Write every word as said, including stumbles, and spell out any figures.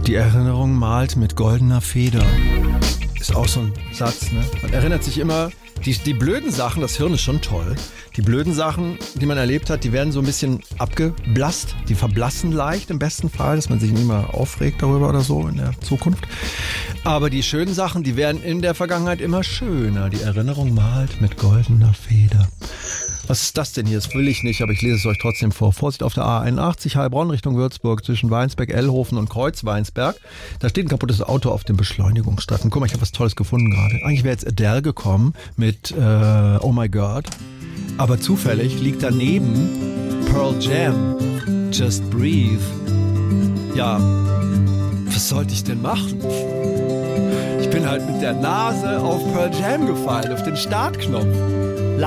Die Erinnerung malt mit goldener Feder. Ist auch so ein Satz, ne? Man erinnert sich immer, die, die blöden Sachen, das Hirn ist schon toll. Die blöden Sachen, die man erlebt hat, die werden so ein bisschen abgeblasst. Die verblassen leicht im besten Fall, dass man sich nicht mehr aufregt darüber oder so in der Zukunft. Aber die schönen Sachen, die werden in der Vergangenheit immer schöner. Die Erinnerung malt mit goldener Feder. Was ist das denn hier? Das will ich nicht, aber ich lese es euch trotzdem vor. Vorsicht auf der A einundachtzig, Heilbronn Richtung Würzburg, zwischen Weinsberg, Ellhofen und Kreuzweinsberg. Da steht ein kaputtes Auto auf dem Beschleunigungsstreifen. Guck mal, ich habe was Tolles gefunden gerade. Eigentlich wäre jetzt Adele gekommen mit äh, Oh My God. Aber zufällig liegt daneben Pearl Jam, Just Breathe. Ja, was sollte ich denn machen? Ich bin halt mit der Nase auf Pearl Jam gefallen, auf den Startknopf.